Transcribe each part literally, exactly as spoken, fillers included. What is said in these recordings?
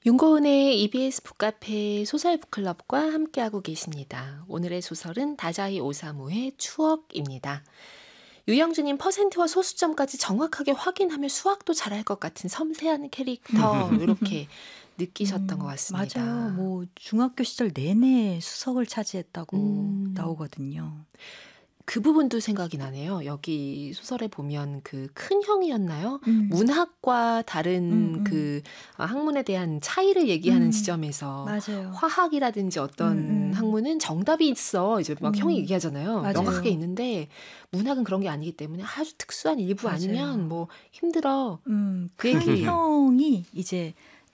윤고은의 이비에스 북카페 소설 북클럽과 함께하고 계십니다. 오늘의 소설은 다자이 오사무의 추억입니다. 유영주님 퍼센트와 소수점까지 정확하게 확인하면 수학도 잘할 것 같은 섬세한 캐릭터 이렇게 느끼셨던 음, 것 같습니다. 맞아요. 뭐 중학교 시절 내내 수석을 차지했다고 음. 나오거든요. 그 부분도 생각이 나네요. 여기 소설에 보면 그 큰 형이었나요? 음. 문학과 다른 음, 음. 그 학문에 대한 차이를 얘기하는 음, 지점에서 맞아요. 화학이라든지 어떤 음, 음. 학문은 정답이 있어. 이제 막 음, 형이 얘기하잖아요. 맞아요. 명확하게 있는데 문학은 그런 게 아니기 때문에 아주 특수한 일부 맞아요. 아니면 뭐 힘들어. 음, 그 큰 얘기. 형이 이제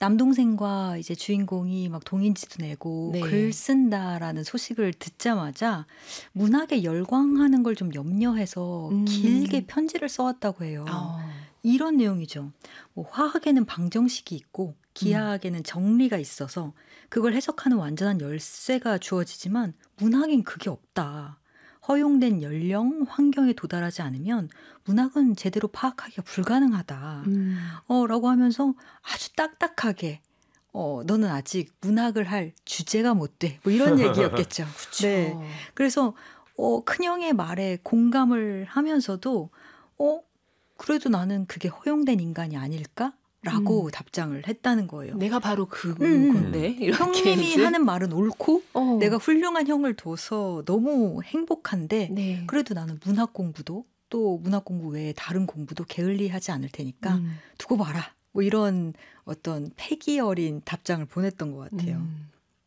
남동생과 이제 주인공이 막 동인지도 내고 네. 글 쓴다라는 소식을 듣자마자 문학에 열광하는 걸 좀 염려해서 음. 길게 편지를 써왔다고 해요. 어. 이런 내용이죠. 뭐 화학에는 방정식이 있고 기하학에는 정리가 있어서 그걸 해석하는 완전한 열쇠가 주어지지만 문학엔 그게 없다. 허용된 연령, 환경에 도달하지 않으면 문학은 제대로 파악하기가 불가능하다. 음. 어, 라고 하면서 아주 딱딱하게 어, 너는 아직 문학을 할 주제가 못 돼. 뭐 이런 얘기였겠죠. 그쵸. 네. 그래서 어, 큰형의 말에 공감을 하면서도 어, 그래도 나는 그게 허용된 인간이 아닐까? 라고 음. 답장을 했다는 거예요. 내가 바로 그 음, 음. 건데 이렇게 형님이 이제. 하는 말은 옳고 어. 내가 훌륭한 형을 둬서 너무 행복한데 네. 그래도 나는 문학 공부도 또 문학 공부 외에 다른 공부도 게을리하지 않을 테니까 음. 두고 봐라. 뭐 이런 어떤 패기 어린 답장을 보냈던 것 같아요. 음.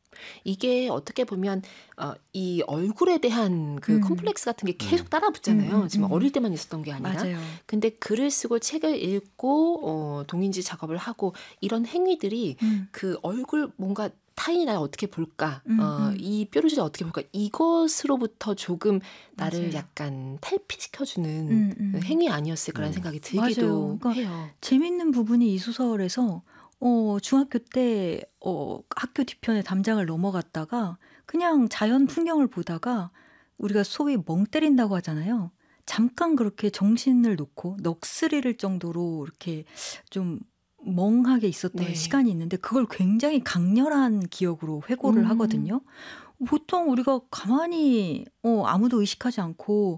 이게 어떻게 보면 어, 이 얼굴에 대한 그 음. 컴플렉스 같은 게 계속 따라붙잖아요. 음, 음, 지금 음. 어릴 때만 있었던 게 아니라. 맞아요. 근데 글을 쓰고 책을 읽고 어, 동인지 작업을 하고 이런 행위들이 음. 그 얼굴 뭔가 타인이 나를 어떻게 볼까, 음, 어, 음. 이 뾰루지를 어떻게 볼까, 이것으로부터 조금 나를 맞아요. 약간 탈피시켜주는 음, 음. 행위 아니었을까라는 음. 생각이 들기도 맞아요. 그러니까 해요. 재밌는 부분이 이 소설에서 어, 중학교 때 어, 학교 뒤편에 담장을 넘어갔다가 그냥 자연 풍경을 보다가 우리가 소위 멍 때린다고 하잖아요. 잠깐 그렇게 정신을 놓고 넋을 잃을 정도로 이렇게 좀 멍하게 있었던 네. 시간이 있는데 그걸 굉장히 강렬한 기억으로 회고를 음. 하거든요. 보통 우리가 가만히 어, 아무도 의식하지 않고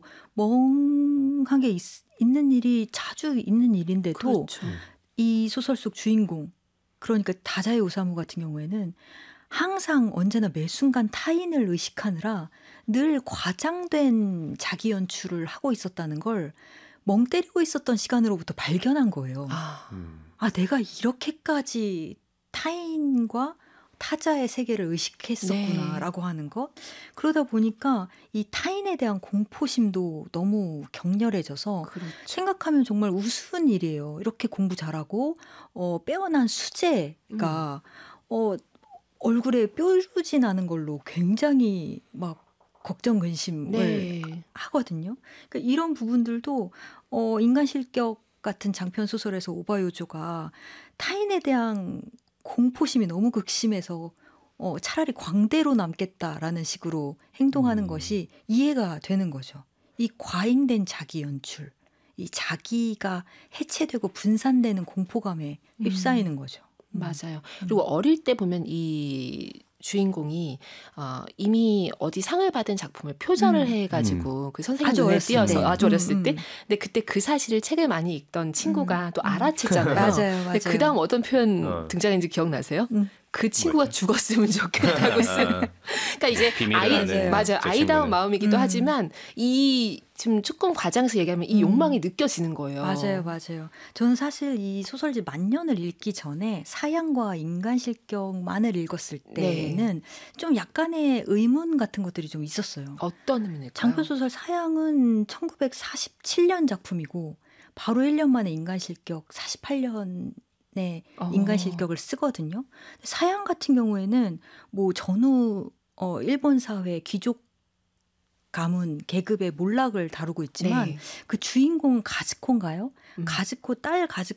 멍하게 있, 있는 일이 자주 있는 일인데도 그렇죠. 이 소설 속 주인공 그러니까 다자이 오사무 같은 경우에는 항상 언제나 매 순간 타인을 의식하느라 늘 과장된 자기 연출을 하고 있었다는 걸 멍 때리고 있었던 시간으로부터 발견한 거예요. 아, 음. 아, 내가 이렇게까지 타인과 타자의 세계를 의식했었구나라고 네. 하는 것. 그러다 보니까 이 타인에 대한 공포심도 너무 격렬해져서 그렇죠. 생각하면 정말 우스운 일이에요. 이렇게 공부 잘하고 어, 빼어난 수재가 어, 얼굴에 뾰루지 나는 걸로 굉장히 막 걱정 근심을 네. 하거든요. 그러니까 이런 부분들도 어, 인간 실격 같은 장편 소설에서 오바요조가 타인에 대한 공포심이 너무 극심해서 어, 차라리 광대로 남겠다라는 식으로 행동하는 음. 것이 이해가 되는 거죠. 이 과잉된 자기 연출, 이 자기가 해체되고 분산되는 공포감에 휩싸이는 거죠. 음. 맞아요. 그리고 어릴 때 보면 이 주인공이 어, 이미 어디 상을 받은 작품을 표절을 음. 해가지고 그 선생님 아주 눈에 어렸을 띄어서 때. 아주 어렸을 음, 때. 음. 근데 그때 그 사실을 책을 많이 읽던 친구가 음, 또 음. 알아챘잖아요. 맞아요, 근데 맞아요. 그 다음 어떤 표현 어. 등장했는지 기억나세요? 음. 그 친구가 뭐였죠? 죽었으면 좋겠다고 쓴. 그러니까 이제 비밀을 아이 아는 맞아요. 저 아이다운 친구는. 마음이기도 음. 하지만 이 지금 조금 과장해서 얘기하면 이 음. 욕망이 느껴지는 거예요. 맞아요, 맞아요. 저는 사실 이 소설집 만년을 읽기 전에 사양과 인간 실격만을 읽었을 때는 좀 약간의 의문 같은 것들이 좀 있었어요. 어떤 의미일까요? 장편소설 사양은 천구백사십칠 년 작품이고 바로 일 년 만에 인간 실격 사십팔 년에 어. 인간 실격을 쓰거든요. 사양 같은 경우에는 뭐 전후 어, 일본 사회 귀족 가문 계급의 몰락을 다루고 있지만 네. 그 주인공은 가즈코인가요? 음. 가즈코 딸 가즈코